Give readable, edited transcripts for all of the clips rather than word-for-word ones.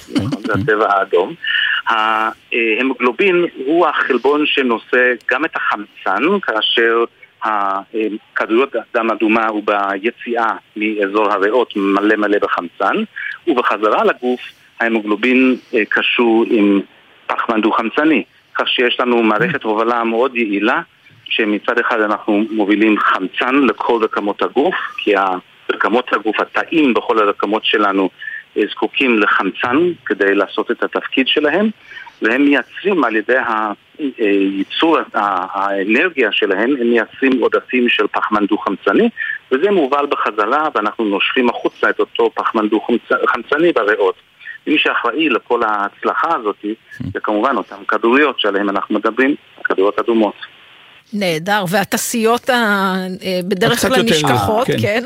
זה הצבע האדום. ההמוגלובין הוא החלבון שנושא גם את החמצן, כאשר כדוריות דם אדומה הוא ביציאה מאזור הריאות מלא מלא בחמצן, ובחזרה לגוף ההמוגלובין קשור עם פחמן דו-חמצני, כך שיש לנו מערכת הובלה מאוד יעילה, שמצד אחד אנחנו מובילים חמצן לכל רקמות הגוף, כי רקמות הגוף, התאים בכל הרקמות שלנו זקוקים לחמצן כדי לעשות את התפקיד שלהם, והם מייצרים על ידי הייצור האנרגיה שלהם, הם מייצרים עודפים של פחמן דו-חמצני, וזה מובל בחזרה ואנחנו נושפים החוצה את אותו פחמן דו-חמצני בריאות. מי שאחראי לכל ההצלחה הזאת זה כמובן אותם כדוריות שעליהם אנחנו מדברים, כדוריות אדומות. נהדר, והתעשיות בדרך כלל נשכחות, כן?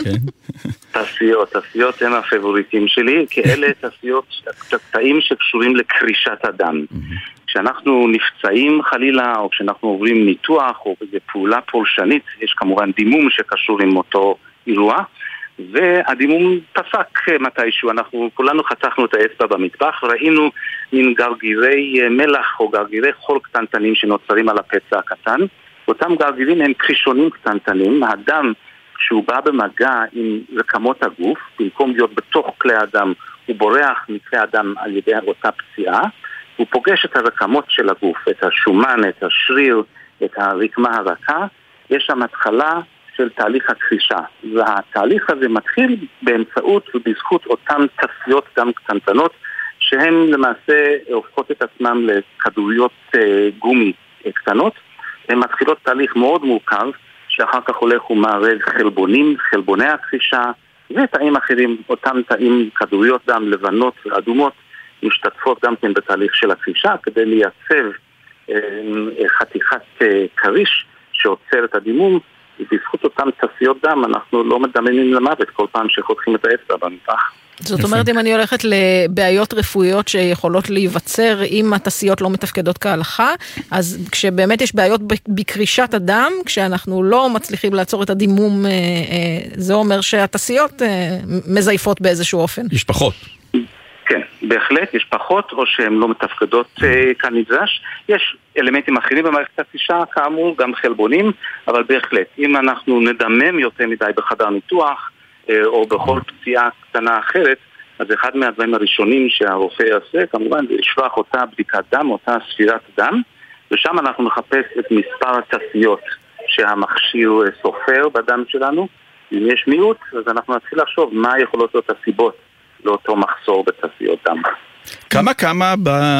תעשיות הם הפבוריטים שלי, כי אלה תעשיות, תאים שקשורים לקרישת הדם. כשאנחנו נפצעים חלילה, או כשאנחנו עוברים ניתוח, או פעולה פולשנית, יש כמובן דימום שקשור עם אותו אירוע, והדימום פסק מתישהו. אנחנו כולנו חתכנו את האצבע במטבח, ראינו מין גרגירי מלח או גרגירי חול קטנטנים שנוצרים על הפצע הקטן. אותם גרגירים הם קרישונים קטנטנים. האדם, כשהוא בא במגע עם רקמות הגוף, במקום להיות בתוך כלי הדם, הוא בורח מכלי הדם על ידי אותה פציעה, הוא פוגש את הרקמות של הגוף, את השומן, את השריר, את הרקמה הרכה. יש שם התחלה של תהליך הקרישה, והתהליך הזה מתחיל באמצעות ובזכות אותם תעשיות דם קטנטנות, שהן למעשה הופכות את עצמם לכדוריות גומי קטנות. הן מתחילות תהליך מאוד מורכב, שאחר כך הולך ומערב חלבונים, חלבוני הקרישה, ותאים אחרים, אותם תאים כדוריות דם לבנות ואדומות, משתתפות גם כן בתהליך של הקרישה, כדי לייצב חתיכת קריש שעוצר את הדימום, ובזכות אותם תעשיות דם אנחנו לא מדמיינים למוות כל פעם שחותכים את האצבע במטבח. זאת אומרת, אם אני הולכת לבעיות רפואיות שיכולות להיווצר אם התעשיות לא מתפקדות כהלכה, אז כשבאמת יש בעיות בקרישת הדם, כשאנחנו לא מצליחים לעצור את הדימום, זה אומר שהתעשיות מזייפות באיזשהו אופן. יש פחות. כן, בהחלט, יש פחות, או שהן לא מתפקדות כנדרש. יש אלמנטים אחרים במערכת הקרישה, כאמור, גם חלבונים, אבל בהחלט, אם אנחנו נדמם יותר מדי בחדר ניתוח, או בכל פציעה קטנה אחרת, אז אחד מהדברים הראשונים שהרופא יעשה, כמובן, זה לשלוח אותה בדיקת דם, אותה ספירת דם, ושם אנחנו נחפש את מספר התעשיות שהמכשיר סופר בדם שלנו. אם יש מיעוט, אז אנחנו נתחיל לחשוב מה יכולות להיות הסיבות לאותו מחסור בתעשיות דם. כמה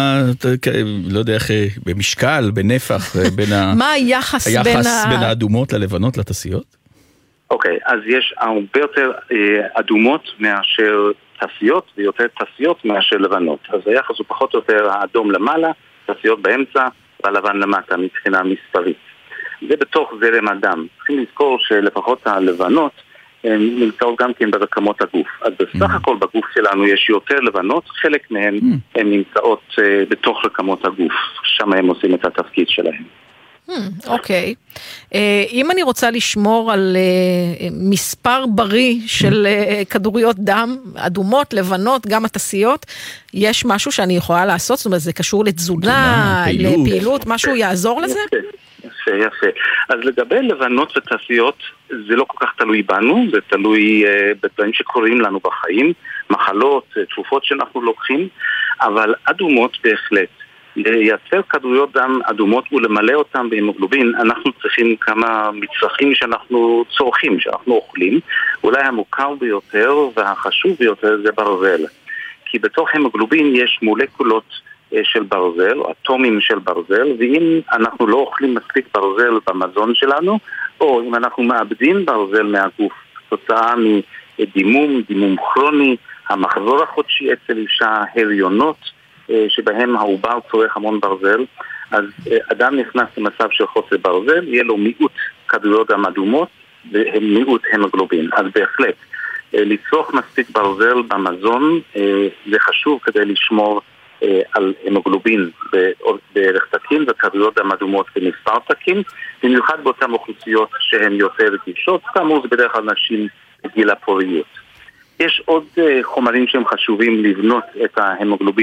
לא יודע איך, במשקל, בנפח, מה היחס בין האדומות ללבנות לתעשיות? אוקיי, אז יש הרבה יותר אדומות מאשר תעשיות, ויותר תעשיות מאשר לבנות. אז היחס הוא פחות או יותר האדום למעלה, תעשיות באמצע, והלבן למטה מבחינה מספרית. זה בתוך זרם הדם. צריכים לזכור שלפחות הלבנות נמצאות גם כן ברקמות הגוף. אז בסך הכל בגוף שלנו יש יותר לבנות, חלק מהן הן נמצאות בתוך רקמות הגוף. שם הם עושים את התפקיד שלהם. אוקיי. אם אני רוצה לשמור על מספר בריא של כדוריות דם, אדומות, לבנות, גם התעשיות, יש משהו שאני יכולה לעשות? זאת אומרת, זה קשור לתזונה, לפעילות, משהו יעזור לזה? יפה. אז לגבי לבנות ותעשיות, זה לא כל כך תלוי בנו, זה תלוי בדברים שקורים לנו בחיים, מחלות, תרופות שאנחנו לוקחים, אבל אדומות בהחלט. לייצר כדוריות דם אדומות ולמלא אותם בהמוגלובין, אנחנו צריכים כמה מצרכים שאנחנו צורכים, שאנחנו אוכלים. אולי המוכר ביותר והחשוב ביותר זה ברזל. כי בתוך המוגלובין יש מולקולות של ברזל, או אטומים של ברזל, ואם אנחנו לא אוכלים מספיק ברזל במזון שלנו, או אם אנחנו מאבדים ברזל מהגוף, תוצאה מדימום, דימום כרוני, המחזור החודשי אצל אישה, הריונות, שבהם העובר צורך המון ברזל, אז אדם נכנס למצב של חוסר ברזל, יהיה לו מיעוט כדוריות דם אדומות ומיעוט המוגלובין. אז בהחלט, לצרוך מספיק ברזל במזון זה חשוב כדי לשמור על המוגלובין בערך תקין וכדוריות דם אדומות במספר תקין, במיוחד באותן אוכלוסיות שהן יותר רגישות, כאמור זה בדרך כלל נשים בגיל הפוריות. יש עוד חומרים שהם חשובים לבנות את ההמוגלובין